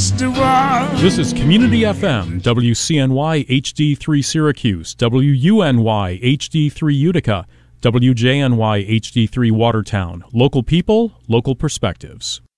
festival. This is Community FM, WCNY HD3 Syracuse, WUNY HD3 Utica, WJNY HD3 Watertown. Local people, local perspectives.